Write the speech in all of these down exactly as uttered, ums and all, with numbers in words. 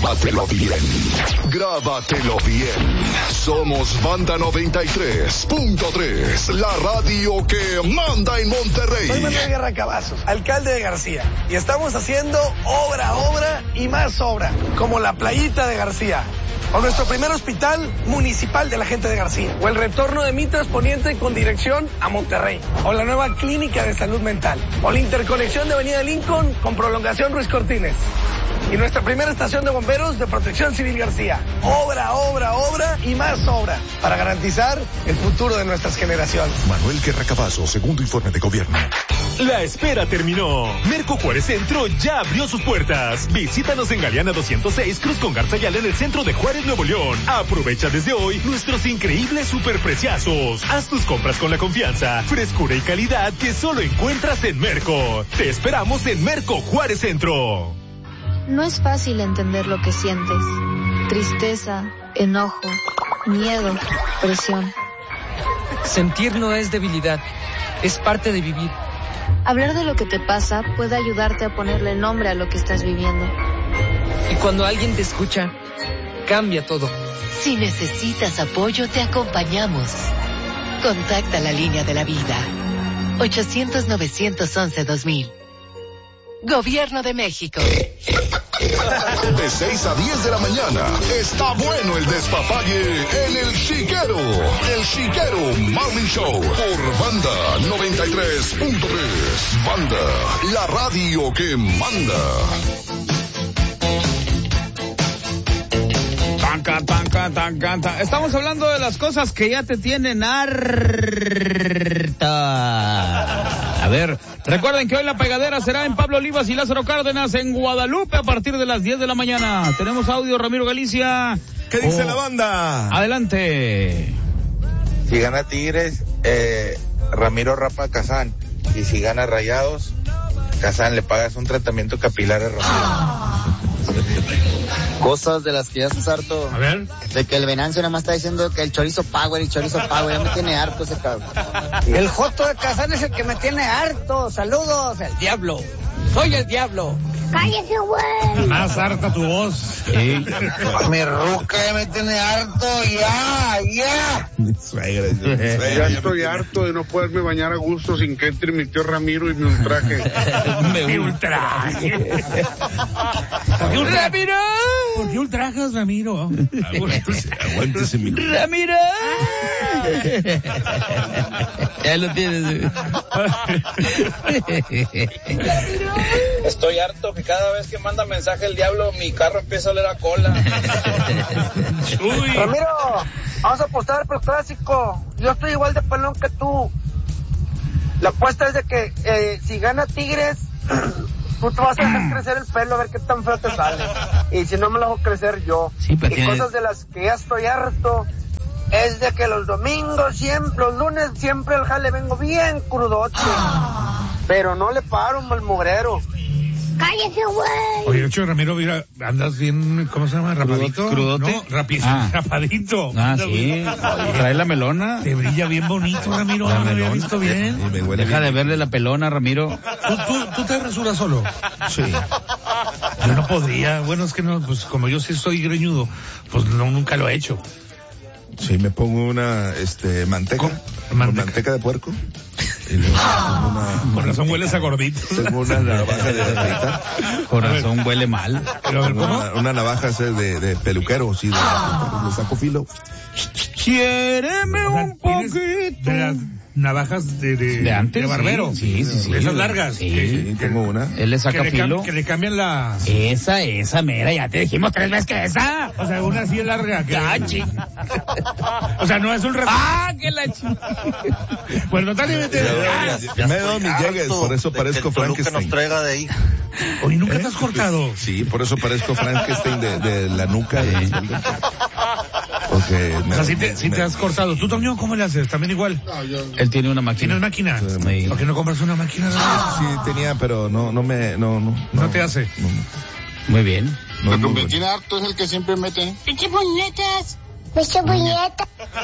Grábatelo bien. Grábatelo bien. Somos Banda noventa y tres punto tres, la radio que manda en Monterrey. Soy Manuel Guerra Cavazos, alcalde de García, y estamos haciendo obra, obra y más obra, como la playita de García, o nuestro primer hospital municipal de la gente de García, o el retorno de Mitras Poniente con dirección a Monterrey, o la nueva clínica de salud mental, o la interconexión de Avenida Lincoln con prolongación Ruiz Cortines, y nuestra primera estación de bomberos de Protección Civil García. Obra, obra, obra y más obra para garantizar el futuro de nuestras generaciones. Manuel Guerra Cavazos, segundo informe de gobierno. La espera terminó. Merco Juárez Centro ya abrió sus puertas. Visítanos en Galeana doscientos seis, Cruz con Garzayala, en el centro de Juárez, Nuevo León. Aprovecha desde hoy nuestros increíbles superpreciazos. Haz tus compras con la confianza, frescura y calidad que solo encuentras en Merco. Te esperamos en Merco Juárez Centro. No es fácil entender lo que sientes. Tristeza, enojo, miedo, presión. Sentir no es debilidad, es parte de vivir. Hablar de lo que te pasa puede ayudarte a ponerle nombre a lo que estás viviendo. Y cuando alguien te escucha, cambia todo. Si necesitas apoyo, te acompañamos. Contacta la línea de la vida. ochocientos, novecientos once, dos mil. Gobierno de México. De seis a diez de la mañana, está bueno el despapalle en El Chiquero. El Chiquero Morning Show por Banda noventa y tres punto tres. Banda, la radio que manda. Tanca, tanca, tanca, tanca. Estamos hablando de las cosas que ya te tienen harta. A ver, recuerden que hoy la pegadera será en Pablo Olivas y Lázaro Cárdenas en Guadalupe a partir de las diez de la mañana. Tenemos audio, Ramiro Galicia. ¿Qué dice oh, la banda? Adelante. Si gana Tigres, eh, Ramiro rapa a Kazán. Y si gana Rayados, Kazán le pagas un tratamiento capilar a Ramiro. Cosas de las que ya estás harto. A ver. De que el Venancio nada más está diciendo que el chorizo power y chorizo power. Ya me tiene harto ese cabrón. El Joto de Kazán es el que me tiene harto. Saludos, el diablo. Soy el diablo. ¡Cállese, güey! Más harta tu voz. Sí. Mi ruca ya me tiene harto. Ya, ya. Suegra, suegra, ya estoy harto de no poderme bañar a gusto sin que entre mi tío Ramiro y mi ultraje. Mi ultraje. ¡Ramiro! ¿Por qué ultrajas, Ramiro? Aguántese, aguántese, mi ¡Ramiro! Ya lo tienes. Estoy harto que cada vez que manda mensaje el diablo, mi carro empieza a oler a cola. Uy. Ramiro, vamos a apostar por el clásico. Yo estoy igual de pelón que tú. La apuesta es de que eh, si gana Tigres, tú te vas a dejar crecer el pelo a ver qué tan feo te sale. Y si no, me lo hago crecer yo. Sí, y tiene... cosas de las que ya estoy harto es de que los domingos siempre, los lunes siempre al jale vengo bien crudote. Pero no le paro al mugrero. ¡Cállese, güey! Oye, hecho, Ramiro, mira, andas bien, ¿cómo se llama? ¿Rapadito? ¿Crudote? No, rapi- ah. rapadito. Ah, sí. Trae la melona. Te brilla bien bonito, Ramiro. La no me había melona. visto bien. Sí, me huele Deja bien. de verle la pelona, Ramiro. ¿Tú, tú, tú te rasuras solo? Sí. Yo no podría. Bueno, es que no, pues como yo sí soy greñudo, pues no, nunca lo he hecho. Sí, me pongo una, este, manteca. ¿Con? Con Manteca. manteca de puerco. Y luego tengo una, Con razón hueles a gordito. tengo una navaja de afeitar. Con razón huele mal. Pero, Tengo una, una navaja esa de, de peluquero, sí, de, le saco filo. Quiéreme O sea, un ¿tienes poquito. de las navajas de, de, De antes, de barbero? sí, sí, sí. Esas largas. Sí, que, Sí, tengo una. Él le saca que, le filo. cam- que le cambian la... Esa, esa, mera, ya te dijimos tres veces que esa. O sea, una así larga. Que, Ya, ching. o sea, no es un... reto. ¡Ah, que la ching! Pues no tal y vete. Ya, ya, ya me he dado mis llegues, por eso parezco Frankenstein. nos traiga de hija. Oye, ¿nunca te has cortado? Sí, por eso parezco Frankenstein de, de la nuca. de- Porque O me- sea, sí te, me- sí te me- has cortado. ¿Tú, Toño, cómo le haces? ¿También igual? Él tiene una máquina. ¿Tienes máquina? Sí. ¿Por qué no compras una máquina? Sí, tenía, pero no, no me, no, no. ¿No te hace? No, Muy bien. no, Lo no, que me tiene harto es el que siempre mete. ¡Pinche puñetas! ¡Pinche puñeta!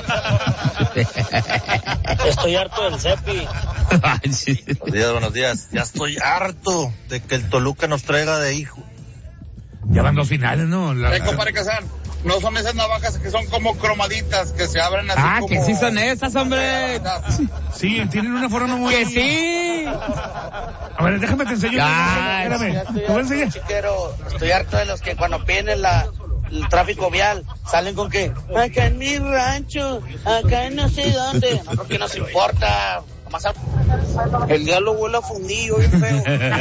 Estoy harto del Cepi. Ay, sí. Buenos días, buenos días. Ya estoy harto de que el Toluca nos traiga de hijo. Ya van dos finales, ¿no? La... Eh, compadre Kazan, no son esas navajas que son como cromaditas, que se abren así Ah, como... que sí son esas, hombre. Sí, tienen una forma muy... Que sí. A ver, déjame te enseño. Ay, Espérame, Estoy ¿te voy a enseñar? harto, chiquero, estoy harto de los que cuando piden la, el tráfico vial salen con que acá en mi rancho, acá en no sé dónde. No, porque nos importa. Nomás a- el diablo huele a fundido, bien feo.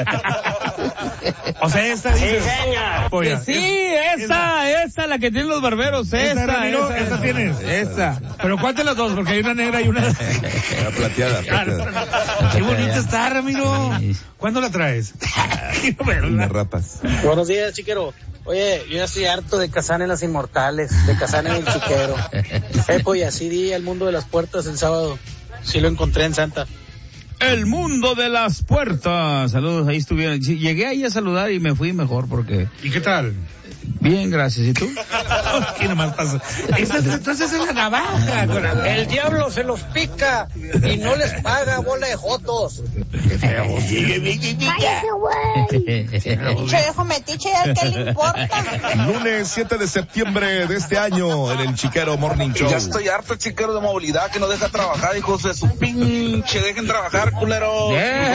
O sea, esta dice... Sí, señor. Polla, Que sí, esa, esa, la que tienen los barberos, esa, Esa, Ramiro, esa, esa tienes. Esa. Pero ¿cuál de las dos? Porque hay una negra y una... La plateada, plateada. Qué bonita está, Ramiro. ¿Cuándo la traes? Quiero Y me verla. rapas. Buenos días, chiquero. Oye, yo ya estoy harto de Kazan en las Inmortales, de Kazan en el Chiquero. Eh, pues así di el mundo de las puertas el sábado. Sí lo encontré en Santa. El mundo de las puertas. Saludos, ahí estuvieron. Sí, llegué ahí a saludar y me fui mejor porque... ¿Y qué tal? Bien, gracias. ¿Y tú? ¿Qué nomás pasa? Esa, entonces es la navaja. Con... El diablo se los pica y no les paga bola de jotos. Cállese, güey. Pinche viejo metiche, ¿a qué le importa? Lunes siete de septiembre de este año en el Chiquero Morning Show. Ya estoy harto, chiquero, de movilidad, que no deja trabajar, hijos de su pinche, dejen trabajar, culero.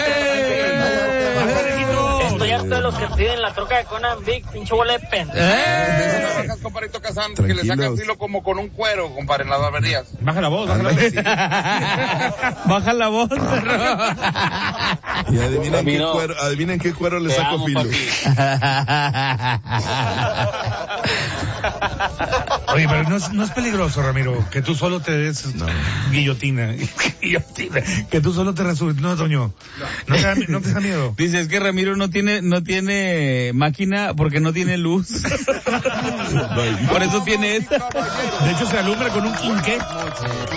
Estoy harto de los que piden la troca de Conan Big, pinche bola de pendejo. Esas navajas, compadrito Kazan, que le sacan filo como con un cuero, compadre, en las barberías. Baja la voz, baja la voz. Baja la voz, perro. Y adivinen qué cuero, adivinen qué cuero le saco filo. Oye, pero no es, no es peligroso, Ramiro, que tú solo te des No. guillotina. Guillotina. Que tú solo te resuelves. No, Toño. No te da, no te da miedo. Dice, es que Ramiro no tiene, no tiene máquina porque no tiene luz. Por eso tiene esta. De hecho, se alumbra con un quinqué.